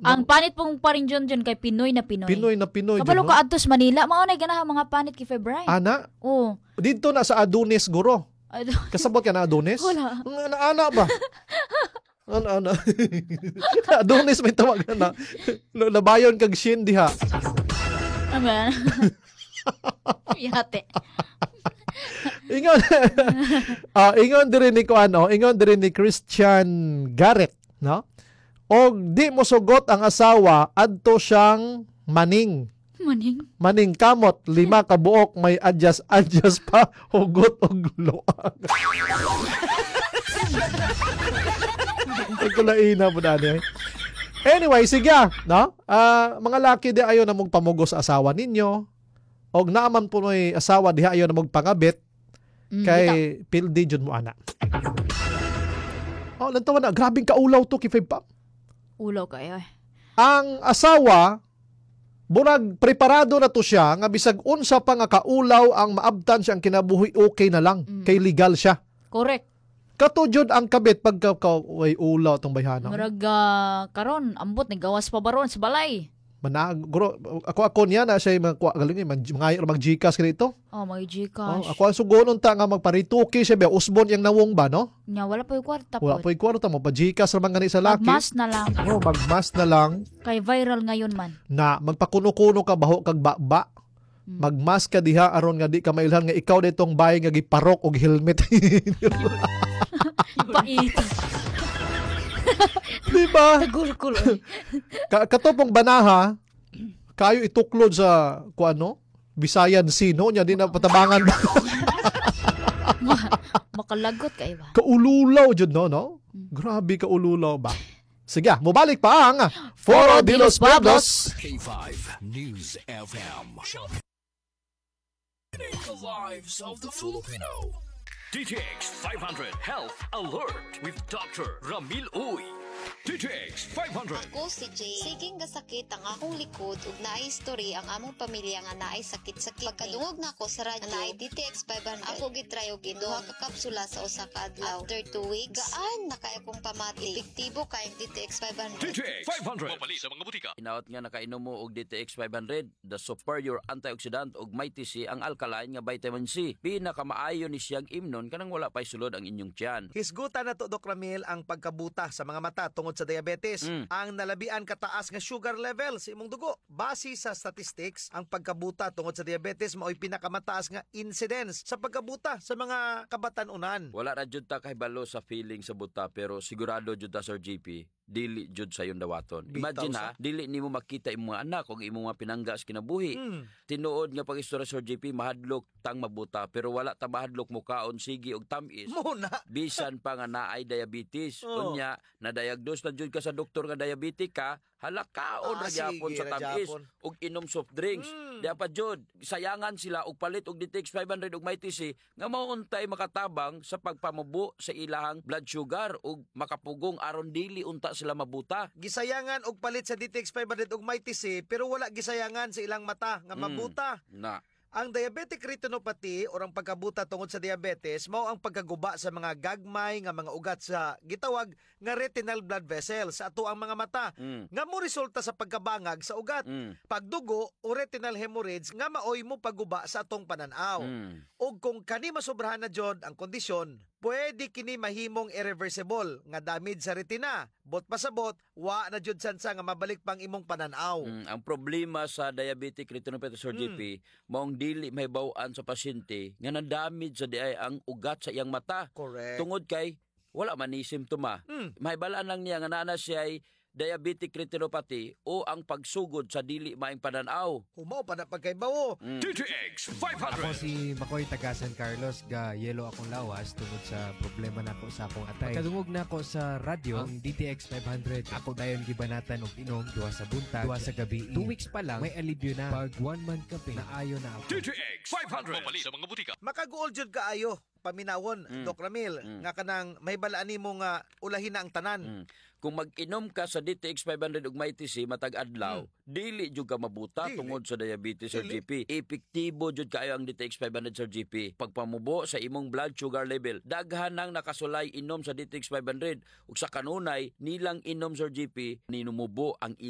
Ang panit pong pa rin dyan kay Pinoy na Pinoy. Pinoy na Pinoy. Kabalo dyan, ka adtos Manila, maunay ganahan mga panit kay Febray. Ana? Oo. Dito na sa Adonis, guro. Kasabot ka na Adonis? Wala. Ana ba? Ana. Adonis may tawag na. Labayon kag Shin diha. Amen. Yate. Ingon din ni Christian Garrett, no? Og di mo sugot ang asawa adto siyang maning kamot 5 ka buok may adjust pa hugot og luag. Pagkulaina po dani. Anyway, sige, no? Mga laki di ayo na mong pamugos sa asawa ninyo. Og naaman po may asawa diha ayo na magpangabit kay pildi jud mo ana. Lantawa na, grabing kaulaw to kay Feb. Ulaw kayo eh. Ang asawa, bunag preparado na to siya, nga bisag unsa pa nga kaulaw ang maabtan siyang kinabuhi, okay na lang. Kay legal siya. Correct. Katujod ang kabit pagka way ulaw tong bayhana. Murag karon ambot ni gawas pa baron sa balay. Ako niya na siya galing mag-Gcash ganito. May Gcash. Ako ang sugonon ta nga magparituki siya ba usbon yang nawong ba no? Nya wala pa yung kwarta Wala pa yung kwarta mo pa Gcash ra man gani sa laki. Magmas na lang. Magmas na lang. Kay viral ngayon man. Na magpakuno-kuno ka baho kag baba. Magmas ka diha aron nga di ka mailhan nga ikaw ditong bahay nga giparok og helmet. Paiti. Di ba? Tagulkulo. Katopong banaha, kayo ituklod sa Bisayan Sino niya di na patabangan. Makalagot kayo ba? Kaululaw jud no? Grabe kaululaw ba? Sige, mubalik pa ang Foro de los Pueblos. K5 News FM. The lives of the Filipino. DTX 500 Health Alert with Dr. Ramil Uy. DTX 500. Ako si Jay. Siging gasakit ang akong likod ug naay history ang among pamilya nga naay sakit-sakit. Pagkadungog na ako sa radyo, naay DTX 500. Ako gitry og duha ka kapsula sa usa ka adlaw. After 2 weeks, gaan na kay akong pamati. Epektibo kay DTX 500. DTX 500. Mapali sa mga butika. Inaot nga nakainom mo og DTX 500, the superior antioxidant og mighty C ang alkaline nga vitamin C. Pinakamaayo ni siyang imnon kanang wala pay sulod ang inyong tiyan. Hisgutan na to, Dok Ramil, ang pagkabuta sa mga mata tungod sa diabetes. Ang nalabian kataas nga sugar level sa imong dugo. Base sa statistics, ang pagkabuta tungod sa diabetes mao'y pinakamataas nga incidence sa pagkabuta sa mga kabatan-unan. Wala ra jud ta kahibalo sa feeling sa buta pero sigurado jud ta Sir GP dili jud sa yung dawaton. Imagine ha, dili nimo makita imong mga anak o imong mga pinangga sa kinabuhi. Tinuod nga pag-istorya Sir GP mahadlok tang mabuta pero wala ta mahadlok mo kaon sige og tamis. Muna. Bisan pa nga naay diabetes. Unya na-diagnose na jud ka sa doktor nga diabetic ka, halakaon ra gyapon sa tamis og inom soft drinks. Diya pa jud sayangan sila og palit og DTX 500 og mighty C nga mauntay makatabang sa pagpamubo sa ilahang blood sugar ug makapugong aron dili unta sila mabuta. Gisayangan og palit sa DTX 500 og mighty C pero wala gisayangan sa ilang mata nga mabuta. Ang diabetic retinopathy o ang pagkabuta tungod sa diabetes mao ang pagkaguba sa mga gagmay nga mga ugat sa gitawag nga retinal blood vessels sa ato ang mga mata nga mo resulta sa pagkabangag sa ugat, pagdugo o retinal hemorrhage nga maoy mo paguba sa atong pananaw. Og kung kani masobrahan na jud ang kondisyon, pwede kini mahimong irreversible nga damage sa retina. Bot pasabot, wa na jud sansa nga mabalik pang imong pananaw. Ang problema sa diabetic retinopathy Sir GP, maong dili mahibaw-an sa pasyente nga na-damage sa diay ang ugat sa iyang mata. Correct. Tungod kay wala man ni simptoma. Mahibalaan lang niya nga naa siya ay diabetic retinopathy o ang pagsugod sa dili maing pananaw. Humaw pa na pagkaibawo. DTX 500. Ako si Makoy taga San Carlos, ga yelo akong lawas tungod sa problema nako sa akong atay. Pagkadungog nako sa radyo, ang DTX 500, ako dayon gibanatan og inom duha sa buntag, duha sa gabi. 2 weeks pa lang may alibyo na. Pag 1 month kape, naayo na ako. DTX 500. Mapali sa mga butika. Makaguol jud kaayo paminawon, Doc Ramil, nga kanang may balaan nimo nga ulahin na ang tanan. Kung mag-inom ka sa DTX 500 ug mighty C matag adlaw, dili jud ka mabuta tungod sa diabetes Sir GP. Epektibo jud kaayo ang DTX 500 Sir GP. Pagpamubo sa imong blood sugar level, daghan nang nakasulay inom sa DTX 500 ug sa kanunay nilang inom Sir GP ninumubo ang